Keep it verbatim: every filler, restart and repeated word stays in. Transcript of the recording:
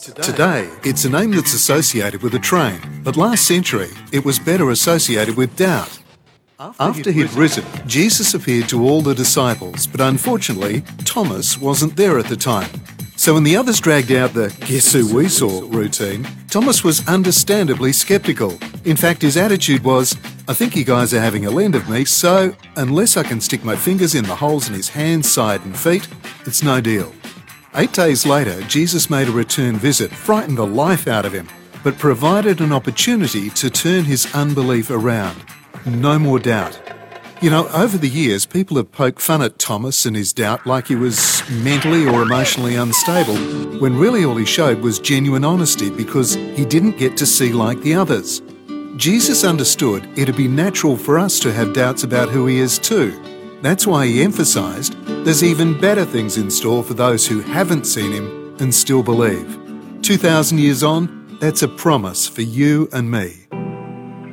Today, it's a name that's associated with a train, but last century, it was better associated with doubt. After he'd risen, Jesus appeared to all the disciples, but unfortunately, Thomas wasn't there at the time. So when the others dragged out the "guess who we saw" routine, Thomas was understandably sceptical. In fact, his attitude was, "I think you guys are having a lend of me, so unless I can stick my fingers in the holes in his hands, side and feet, it's no deal." Eight days later, Jesus made a return visit, frightened the life out of him, but provided an opportunity to turn his unbelief around. No more doubt. You know, over the years, people have poked fun at Thomas and his doubt like he was mentally or emotionally unstable, when really all he showed was genuine honesty because he didn't get to see like the others. Jesus understood it'd be natural for us to have doubts about who he is too. That's why he emphasised there's even better things in store for those who haven't seen him and still believe. Two thousand years on, that's a promise for you and me.